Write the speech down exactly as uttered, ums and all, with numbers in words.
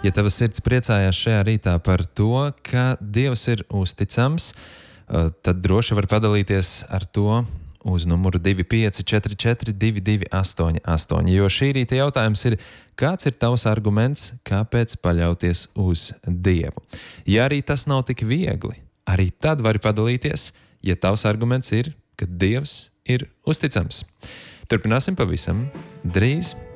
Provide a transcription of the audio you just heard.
Ja tava sirds priecājās šajā rītā par to, ka Dievs ir uzticams, tad droši var padalīties ar to uz numuru divi pieci četri četri divi divi astoņi astoņi, jo šī rīta jautājums ir, kāds ir tavs arguments, kāpēc paļauties uz Dievu? Ja arī tas nav tik viegli, arī tad vari padalīties, ja tavs arguments ir, ka Dievs ir uzticams. Turpināsim pavisam drīz.